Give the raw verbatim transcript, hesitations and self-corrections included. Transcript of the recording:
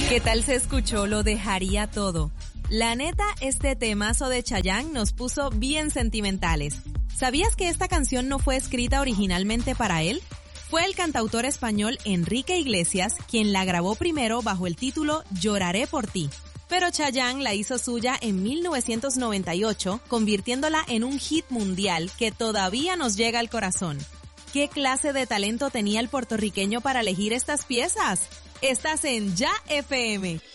¿Qué tal se escuchó? Lo dejaría todo. La neta, este temazo de Chayanne nos puso bien sentimentales. ¿Sabías que esta canción no fue escrita originalmente para él? Fue el cantautor español Enrique Iglesias quien la grabó primero bajo el título Lloraré por ti. Pero Chayanne la hizo suya en mil novecientos noventa y ocho, convirtiéndola en un hit mundial que todavía nos llega al corazón. ¿Qué clase de talento tenía el puertorriqueño para elegir estas piezas? Estás en Ya F M.